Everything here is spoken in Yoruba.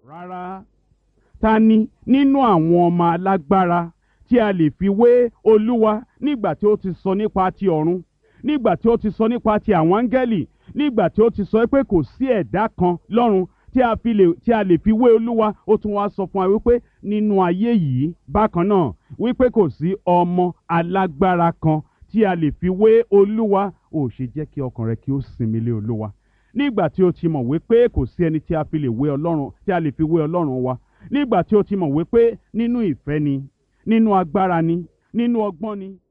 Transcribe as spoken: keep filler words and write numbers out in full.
Rárá, ta ni nínú àwọn ọmọ alágbára tí a lè fi wé Olúwa nígbà tí ó ti sọ nípa ti ọ̀run, nígbà tí ó ti sọ nípa ti àwọn áńgẹ́lì, nígbà tí ó ti sọ pé kò sí ẹ̀dá kan lọ́run tí a fi lè tí a lè fi wé Olúwa. Ó tún wá sọ fún wa wípé nínú ayé yìí bákan náà wípé kò sí ọmọ alágbára kan tí a lè fi wé Olúwa. Ó ṣe jẹ́ kí ọkàn rẹ kí ó sinmi lé Olúwa nígbà tí ó ti mọ̀ wípé kò sí ẹni tí a fi lè wé Ọlọ́run, tí a lè fi wé Ọlọ́run wa, nígbà tí ó ti mọ̀ wípé nínú ìfẹ́ ni, nínú agbára ni, nínú ọgbọ́n ni,